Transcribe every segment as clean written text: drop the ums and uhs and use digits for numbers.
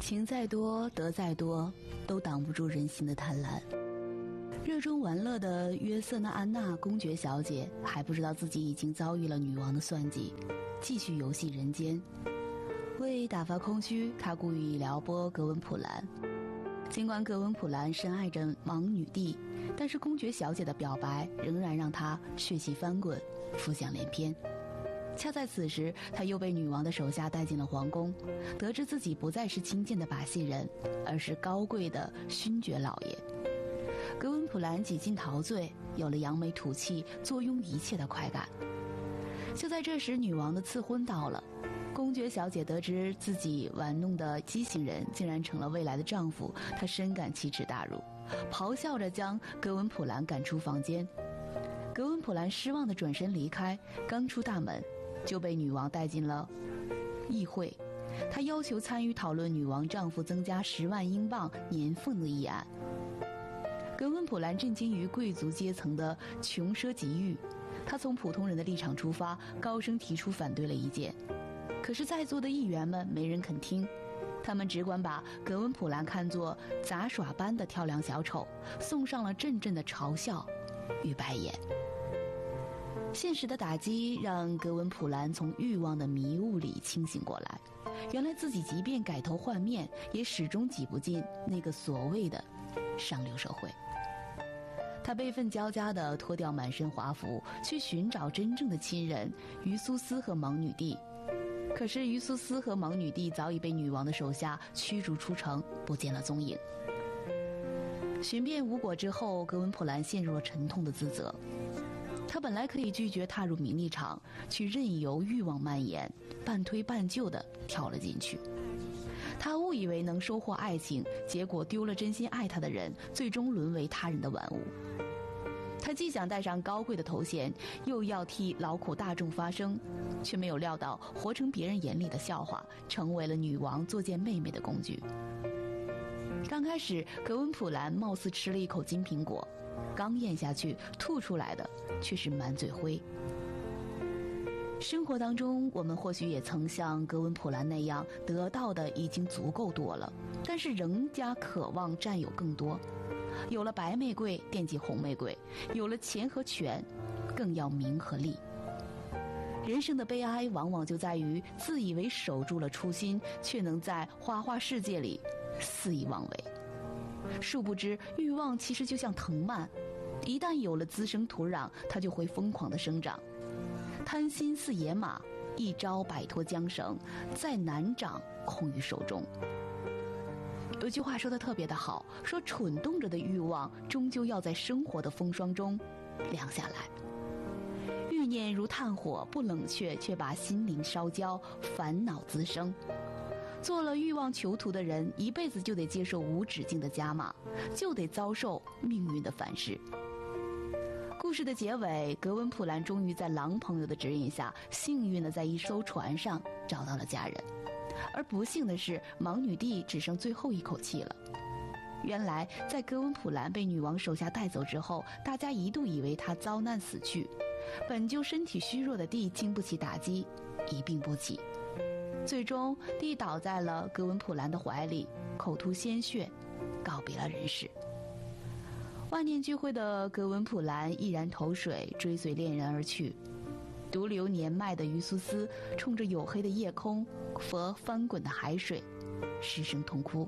情再多，得再多，都挡不住人心的贪婪。热衷玩乐的约瑟娜·安娜公爵小姐还不知道自己已经遭遇了女王的算计，继续游戏人间。为打发空虚，她故意撩拨格温普兰。尽管格温普兰深爱着盲女帝，但是公爵小姐的表白仍然让她血气翻滚，浮想联翩。恰在此时，他又被女王的手下带进了皇宫，得知自己不再是亲近的把戏人，而是高贵的勋爵老爷。格温普兰几经陶醉，有了扬眉吐气、坐拥一切的快感。就在这时，女王的赐婚到了。公爵小姐得知自己玩弄的畸形人竟然成了未来的丈夫，她深感奇耻大辱，咆哮着将格温普兰赶出房间。格温普兰失望地转身离开，刚出大门就被女王带进了议会。她要求参与讨论女王丈夫增加10万英镑年俸的议案。格温普兰震惊于贵族阶层的穷奢极欲，她从普通人的立场出发，高声提出反对了意见。可是在座的议员们没人肯听，他们只管把格温普兰看作杂耍般的跳梁小丑，送上了阵阵的嘲笑与白眼。现实的打击让格温普兰从欲望的迷雾里清醒过来，原来自己即便改头换面，也始终挤不进那个所谓的上流社会。他悲愤交加地脱掉满身华服，去寻找真正的亲人于苏斯和盲女帝。可是于苏斯和盲女帝早已被女王的手下驱逐出城，不见了踪影。寻遍无果之后，格温普兰陷入了沉痛的自责。他本来可以拒绝踏入名利场，去任由欲望蔓延，半推半就地跳了进去。他误以为能收获爱情，结果丢了真心爱他的人，最终沦为他人的玩物。他既想戴上高贵的头衔，又要替劳苦大众发声，却没有料到活成别人眼里的笑话，成为了女王作践妹妹的工具。刚开始，格温普兰貌似吃了一口金苹果，刚咽下去，吐出来的却是满嘴灰。生活当中，我们或许也曾像格温普兰那样，得到的已经足够多了，但是仍加渴望占有更多。有了白玫瑰，惦记红玫瑰；有了钱和权，更要名和利。人生的悲哀往往就在于自以为守住了初心，却能在花花世界里肆意妄为。殊不知，欲望其实就像藤蔓，一旦有了滋生土壤，它就会疯狂地生长。贪心似野马，一朝摆脱缰绳，再难掌控于手中。有句话说得特别的好，说蠢动着的欲望终究要在生活的风霜中凉下来。欲念如炭火，不冷却，却把心灵烧焦，烦恼滋生。做了欲望囚徒的人，一辈子就得接受无止境的加码，就得遭受命运的反噬。故事的结尾，格温普兰终于在狼朋友的指引下，幸运地在一艘船上找到了家人。而不幸的是，盲女帝只剩最后一口气了。原来，在格温普兰被女王手下带走之后，大家一度以为她遭难死去。本就身体虚弱的帝经不起打击，一病不起。最终，帝倒在了格温普兰的怀里，口吐鲜血，告别了人世。万念俱灰的格温普兰毅然投水，追随恋人而去。独留年迈的于苏斯冲着黝黑的夜空和翻滚的海水失声痛哭。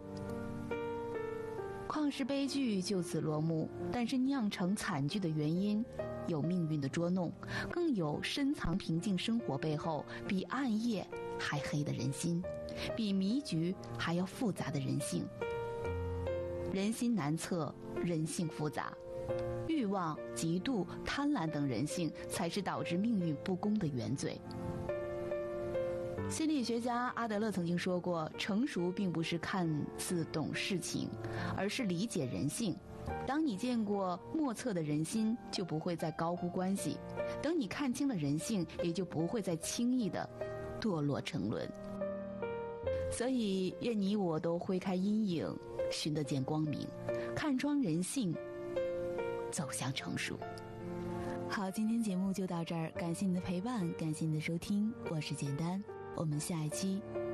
旷世悲剧就此落幕，但是酿成惨剧的原因有命运的捉弄，更有深藏平静生活背后比暗夜还黑的人心，比迷局还要复杂的人性。人心难测，人性复杂，欲望、嫉妒、贪婪等人性才是导致命运不公的原罪。心理学家阿德勒曾经说过，成熟并不是看似懂事情，而是理解人性。当你见过莫测的人心，就不会再高估关系；等你看清了人性，也就不会再轻易的堕落沉沦。所以，愿你我都挥开阴影，寻得见光明，看穿人性，走向成熟。好，今天节目就到这儿，感谢你的陪伴，感谢你的收听，我是简单，我们下一期